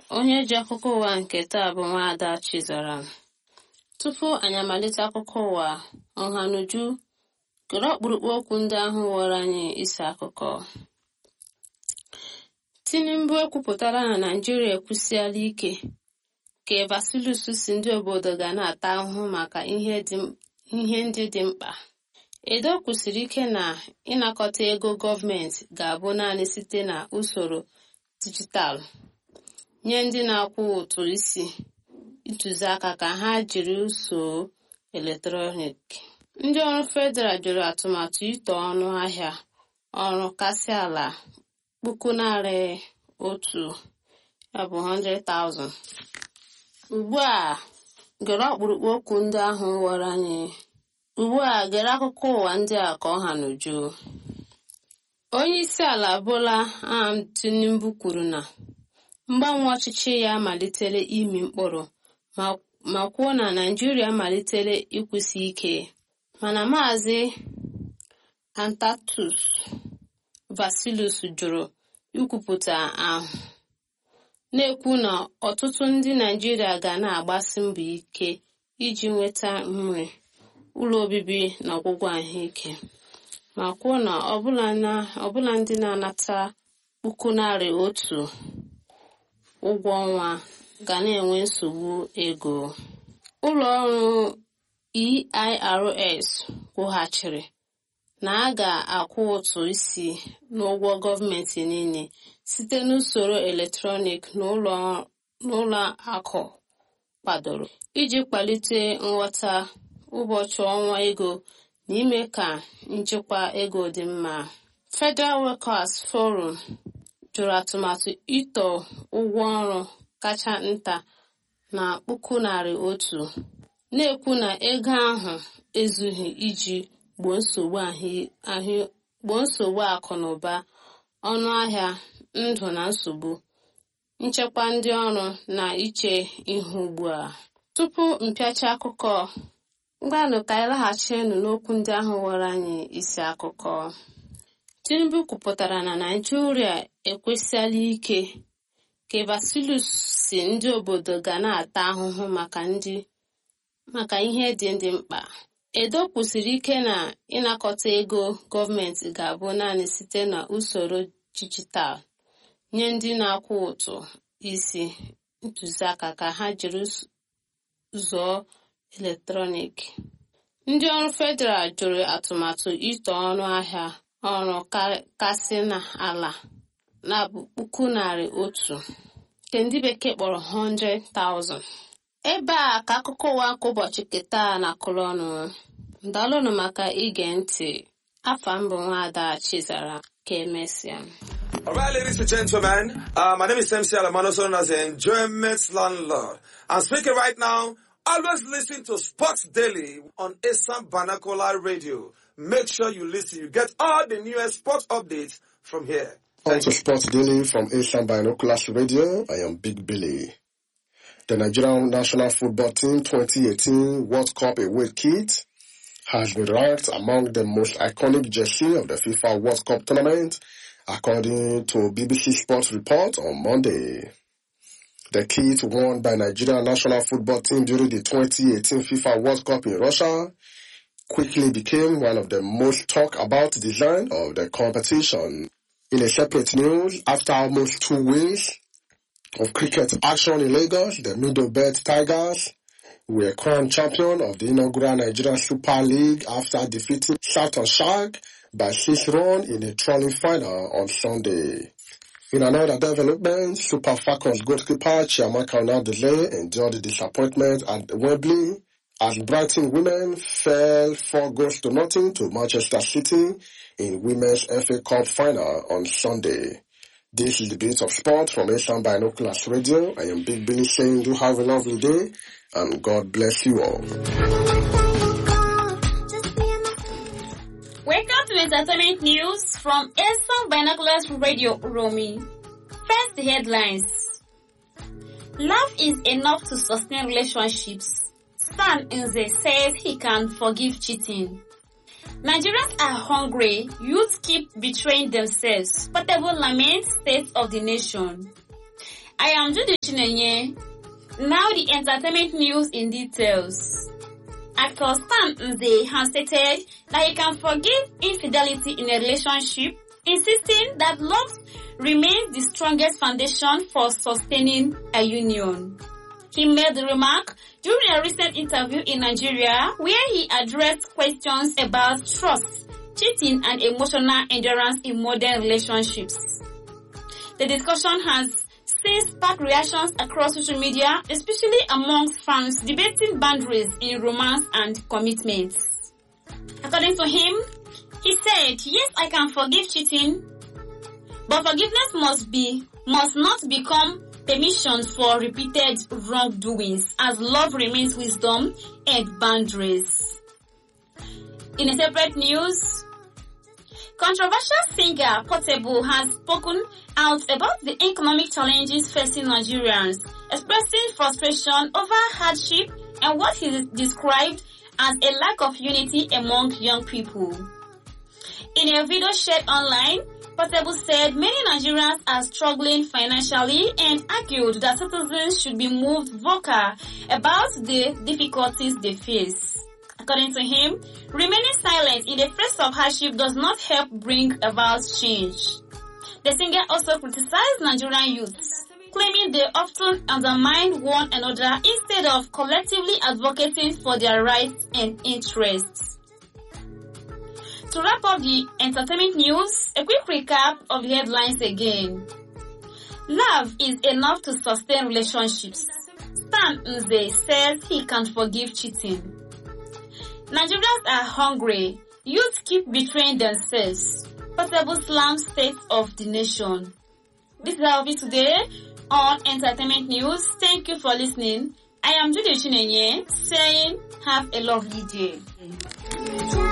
onye ji akụkọ ụwa nke taa bụ Nwaada Chizaram. Tupu anyị amalite akụkọ ụwa ọhanuju, gere ọkpụrụkpụ okwu ndị ahụ wọrọ anyị isi akụkọ. Tinubu ekwupụtara na Naịjirịa ekwusiala ike ka Vasilus si ndị obodo ga na-ata ahụhụ maka ihe ndị dị mkpa. Edo kwusiri ike na ịnakọta ego gọọmenti ga-abụ naanị site na usoro dijitalụ nye ndị na-akwụ ụtụ isi ntụziaka ka ha jiri usoro eletrọniki. Ndị ọrụ federal jụrụ atụmatụ ito ọnụ ahịa ọrụ kasị ala $100,000, ya bụ 100,000. Ugbu a gere ọkpụrụkpụ okwu ndị ahụ wọrọ anyị. Ugbu a gere akụkọ ụwa ndị a ka ọ ha n'uju. Onye isi ala Bola Ahmed Tinubu kwuru na mgbanwe ọchịchị ya malitere imi mkpụrụ ma kwuo na Naịjirịa malitere ịkwụsị ike. Mana Maazị Antatus Vasilus jụrụ ikwupụta ahụ, na-ekwu na ọtụtụ ndị Naịjirịa ga na-agbasi mbọ ike iji nweta nri, ụlọ obibi na ọgwụgwọ ahụike, ma kwuo na ọbụla ndị na-anata $100,000 ụgwọ ọnwa ga na-enwe nsogbu ego. Ụlọ ọrụ EIRS kwughachiri na a ga-akwụ ụtụ isi n'ụgwọ gọọmenti niile site n'usoro eletrọniki n'ụlọ akụ kwadoro iji kwalite nghọta ụbọchị ọnwa ego na ime ka nchekwa ego dị mma. Federal Workers Forum jụrụ atụmatụ ito ụgwọ ọrụ kacha nta na $100,000, na-ekwu na ego ahụ ezughị iji gboo nsogbu akụ na ụba, ọnụ ahịa ndụ na nsogbu nchekwa ndị ọrụ na iche ihu ugbu a. Tupu mpịacha akụkọ, ngwanụ ka anyị laghachienụ n'okwu ndị ahụ were anyị isi akụkọ. Tinubu kwupụtara na Naịjirịa ekwesiala ike ka Vasilus si ndị obodo ga na-ata ahụhụ maka ihe dị mkpa. Edo kwusiri ike na ịnakọta ego gọọmenti ga-abụ naanị site na usoro dijitalụ nye ndị na-akwụ ụtụ isi ntụziaka ka ha jiri zụọ eletrọniki. Ndị ọrụ federal jụrụ atụmatụ ito ọnụ ahịa ọrụ kasị ala na $100,000, nke ndị bekee kpọrọ 100,000. Ebe a ka akụkọ ụwa nke ụbọchị keta na-akụrụ ọnụ. Ndalụnụ maka ige ntị. Afa m bụ Nwaada Chizaram. Ka emesịa. All right, ladies and gentlemen, my name is MC Alamano, known as the Enjoyment Landlord. I'm speaking right now. Always listen to Sports Daily on Asam Banakola Radio. Make sure you listen. You get all the newest sports updates from here. On to Sports Daily from Asam Banakola Radio. I am Big Billy. The Nigerian national football team 2018 World Cup away kit has been ranked among the most iconic jersey of the FIFA World Cup tournament, according to BBC Sports report on Monday. The kit worn by Nigerian national football team during the 2018 FIFA World Cup in Russia quickly became one of the most talked about design of the competition. In a separate news, after almost 2 weeks of cricket action in Lagos, the Middlebelt Tigers were crowned champion of the inaugural Nigerian Super League after defeating Southern Shark by 6 runs in a trolling final on Sunday. In another development, Super Falcons goalkeeper Chiamaka Onadele endured the disappointment at Wembley as Brighton women fell 4-0 to Manchester City in Women's FA Cup final on Sunday. This is the Beat of Sport from Asian Binoculars Radio. I am Big Billy saying do have a lovely day and God bless you all. Welcome to entertainment news from Asian Binoculars Radio Romy. First, the headlines. Love is enough to sustain relationships. Stan Nze says he can forgive cheating. Nigerians are hungry. Youth keep betraying themselves. Portable laments state of the nation. I am Judy Chinenye. Now the entertainment news in details. Actor Stan Nze has stated that he can forgive infidelity in a relationship, insisting that love remains the strongest foundation for sustaining a union. He made the remark during a recent interview in Nigeria where he addressed questions about trust, cheating and emotional endurance in modern relationships. The discussion has since sparked reactions across social media, especially amongst fans debating boundaries in romance and commitments. According to him, he said, "Yes, I can forgive cheating, but forgiveness must not become permission for repeated wrongdoings, as love remains wisdom and boundaries." In a separate news, controversial singer Portable has spoken out about the economic challenges facing Nigerians, expressing frustration over hardship and what he described as a lack of unity among young people. In a video shared online, Portable said many Nigerians are struggling financially and argued that citizens should be moved vocal about the difficulties they face. According to him, remaining silent in the face of hardship does not help bring about change. The singer also criticized Nigerian youths, claiming they often undermine one another instead of collectively advocating for their rights and interests. To wrap up the entertainment news, a quick recap of the headlines again. Love is enough to sustain relationships. Stan Nze says he can't forgive cheating. Nigerians are hungry. Youth keep betraying themselves. Portable slams state of the nation. This is our video today on Entertainment News. Thank you for listening. I am Judy Chinenye saying have a lovely day.